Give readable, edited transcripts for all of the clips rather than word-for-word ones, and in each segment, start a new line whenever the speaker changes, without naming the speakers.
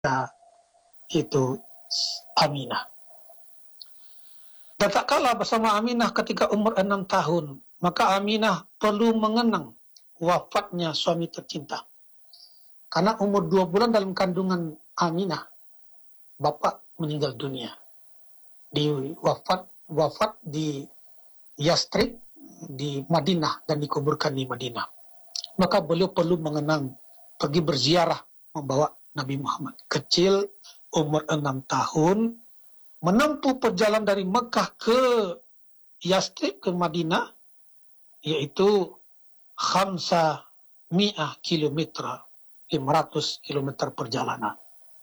itu Aminah. Dan tak kalah bersama Aminah ketika umur 6 tahun, maka Aminah perlu mengenang wafatnya suami tercinta. Karena umur 2 bulan dalam kandungan Aminah, bapak meninggal dunia. Wafat di Yastrib, di Madinah, dan dikuburkan di Madinah. Maka beliau perlu mengenang, pergi berziarah membawa Nabi Muhammad. Kecil, umur 6 tahun, menempuh perjalanan dari Mekah ke Yastrib, ke Madinah, yaitu 500 kilometer, 500 kilometer perjalanan.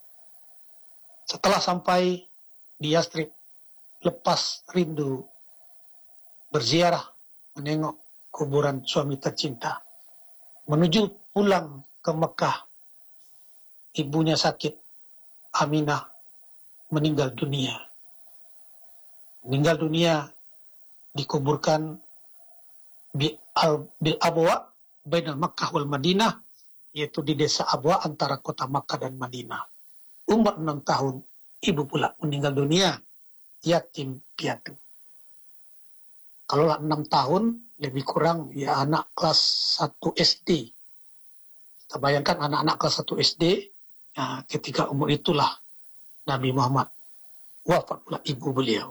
Setelah sampai di Yastrib, lepas rindu berziarah, menengok kuburan suami tercinta, menuju pulang ke Mekah, ibunya sakit, Aminah meninggal dunia. Meninggal dunia dikuburkan bil Abwa bainal Makkah wal Madinah, yaitu di desa Abwa antara kota Makkah dan Madinah. Umur 6 tahun, ibu pula meninggal dunia, yatim piatu. Kalau 6 tahun, lebih kurang ya anak kelas 1 SD. Kita bayangkan anak-anak kelas 1 SD, ya, ketika umur itulah Nabi Muhammad wafat pula ibu beliau.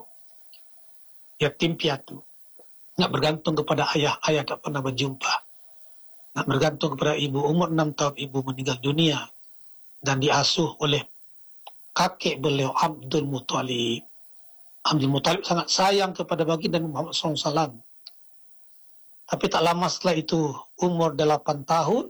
Yatim piatu. Nggak bergantung kepada ayah tak pernah berjumpa. Nggak bergantung kepada ibu, umur 6 tahun ibu meninggal dunia. Dan diasuh oleh kakek beliau, Abdul Muthalib. Abdul Muthalib sangat sayang kepada baginda Muhammad SAW. Tapi tak lama setelah itu, umur 8 tahun,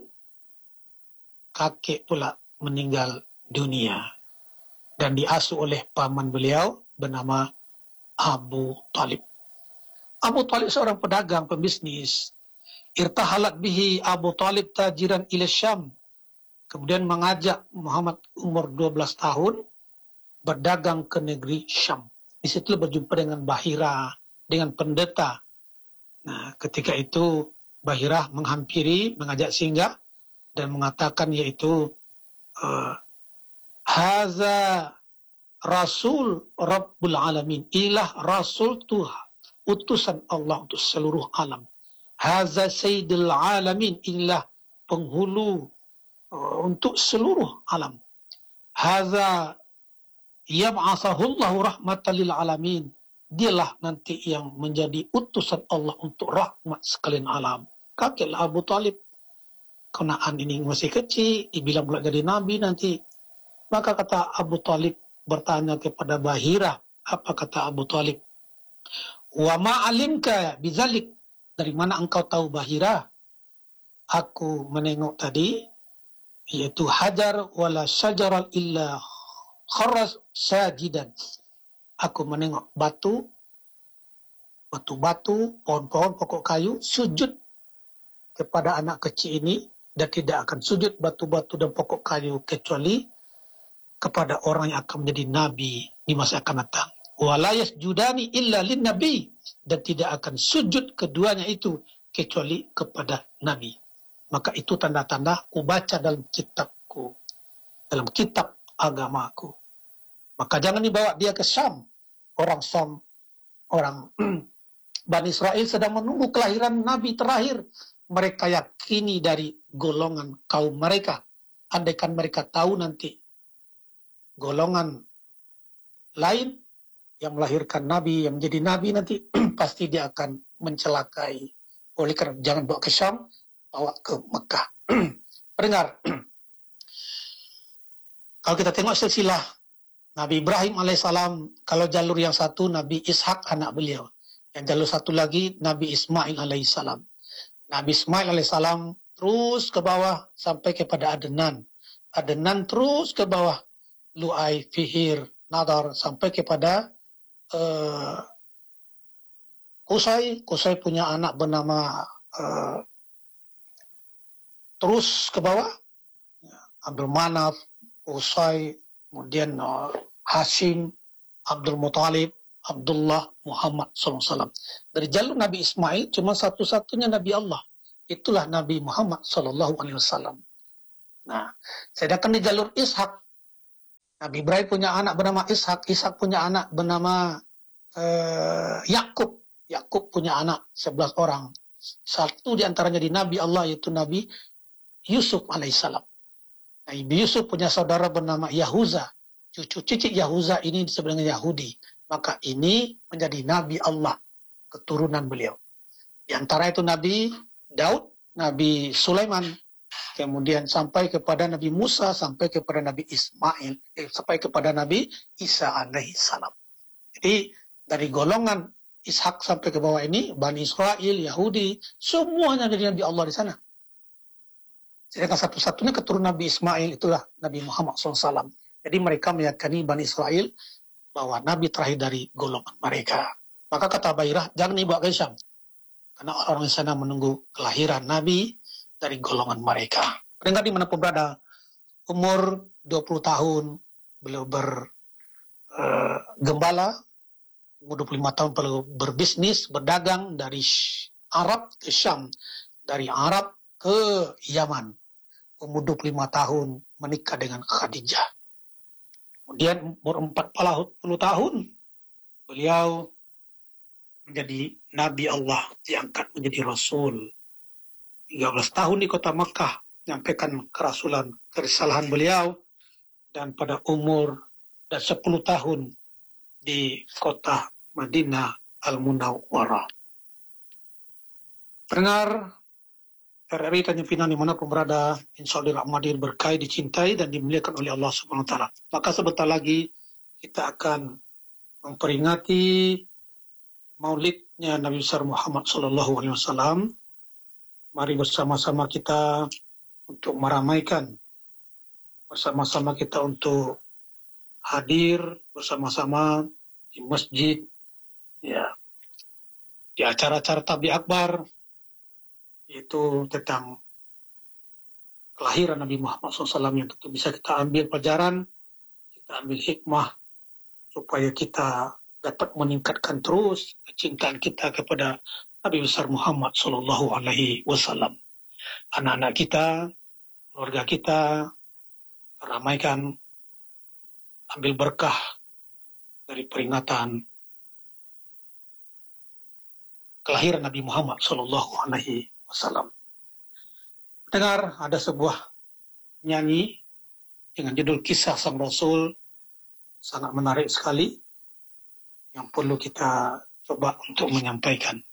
kakek pula meninggal dunia. Dan diasuh oleh paman beliau bernama Abu Talib. Abu Talib seorang pedagang, pembisnis. Irtahalat bihi Abu Talib tajiran ila Syam. Kemudian mengajak Muhammad umur 12 tahun berdagang ke negeri Syam. Di situ berjumpa dengan Bahira, dengan pendeta. Nah, ketika itu Bahira menghampiri, mengajak singgah dan mengatakan yaitu Haza Rasul Rabbul Alamin. Ilah Rasul Tuhan, utusan Allah untuk seluruh alam. Haza Sayyidul Alamin. Ilah penghulu untuk seluruh alam. Haza yab'athahullahu rahmatan lil alamin. Dialah nanti yang menjadi utusan Allah untuk rahmat sekalian alam. Kakeklah Abu Talib. Kenaan ini masih kecil, dibilang pula jadi nabi nanti. Maka kata Abu Talib bertanya kepada Bahira. Apa kata Abu Talib? Wa ma'alimka bizalik. Dari mana engkau tahu Bahira? Aku menengok tadi, yaitu hajar wala syajaral illa kharras sajidan. Aku menengok batu-batu, pohon-pohon, pokok kayu, sujud kepada anak kecil ini, dan tidak akan sujud batu-batu dan pokok kayu kecuali kepada orang yang akan menjadi nabi di masa akan datang. Wala yasjudani illa lin nabi, dan tidak akan sujud keduanya itu kecuali kepada nabi. Maka itu tanda-tanda ku baca dalam kitabku, dalam kitab agamaku. Maka jangan dibawa dia ke Syam. Orang Syam, orang Bani Israel sedang menunggu kelahiran Nabi terakhir. Mereka yakini dari golongan kaum mereka. Andaikan mereka tahu nanti golongan lain yang melahirkan Nabi, yang menjadi Nabi nanti, pasti dia akan mencelakai. Oleh karena jangan bawa ke Syam, bawa ke Mekah. Pendengar, kalau kita tengok silsilah Nabi Ibrahim alaihissalam, kalau jalur yang satu Nabi Ishak anak beliau, yang jalur satu lagi Nabi Ismail alaihissalam. Nabi Ismail alaihissalam terus ke bawah sampai kepada Adnan. Adnan terus ke bawah, Lu'ay, Fihir, Nadar, sampai kepada Qusay. Qusay punya anak bernama terus ke bawah, Abdul Manaf, Qusay, kemudian Hashim, Abdul Muthalib, Abdullah, Muhammad SAW. Dari jalur Nabi Ismail cuma satu-satunya Nabi Allah. Itulah Nabi Muhammad SAW. Nah, sedangkan di jalur Ishak, Nabi Ibrahim punya anak bernama Ishak, Ishak punya anak bernama Yakub, Yakub punya anak 11 orang. Satu di antaranya di Nabi Allah, yaitu Nabi Yusuf alaihissalam. Nabi Yusuf punya saudara bernama Yahuza. Cucu cicit Yahuza ini disebut dengan Yahudi. Maka ini menjadi Nabi Allah, keturunan beliau. Di antara itu Nabi Daud, Nabi Sulaiman, kemudian sampai kepada Nabi Musa, sampai kepada Nabi Ismail, sampai kepada Nabi Isa alaihissalam. Jadi dari golongan Ishak sampai ke bawah ini, Bani Israel, Yahudi, semuanya jadi Nabi Allah di sana. Sedangkan satu-satunya keturunan Nabi Ismail itulah Nabi Muhammad SAW. Jadi mereka meyakini Bani Israel bahwa Nabi terakhir dari golongan mereka. Maka kata Bairah, jangan dibawa ke Syam. Karena orang di sana menunggu kelahiran Nabi dari golongan mereka. Pendengar dimanapun berada, umur 20 tahun, beliau bergembala, umur 25 tahun beliau berbisnis, berdagang dari Arab ke Syam, dari Arab ke Yaman. Umur 25 tahun menikah dengan Khadijah. Kemudian umur 40 tahun beliau menjadi Nabi Allah, diangkat menjadi Rasul. 13 tahun di kota Makkah menyampaikan kerasulan, kerisalahan beliau, dan pada umur dan 10 tahun di kota Madinah Al-Munawwarah. Pendengar RRI Tanjung Pinang dimanapun berada, insya Allah dirahmati, berkahi, dicintai dan dimuliakan oleh Allah Subhanahu Wa Taala. Maka sebentar lagi kita akan memperingati Maulidnya Nabi besar Muhammad Sallallahu Alaihi Wasallam. Mari bersama-sama kita untuk meramaikan, bersama-sama kita untuk hadir bersama-sama di masjid, ya, di acara-acara Tabi Akbar, yaitu tentang kelahiran Nabi Muhammad SAW, yang tentu bisa kita ambil pelajaran, kita ambil hikmah, supaya kita dapat meningkatkan terus kecintaan kita kepada Nabi besar Muhammad Sallallahu Alaihi Wasallam. Anak-anak kita, keluarga kita, ramaikan, ambil berkah dari peringatan kelahiran Nabi Muhammad Sallallahu Alaihi Wasallam. Dengar, ada sebuah nyanyi dengan judul Kisah Sang Rasul, sangat menarik sekali, yang perlu kita coba untuk menyampaikan.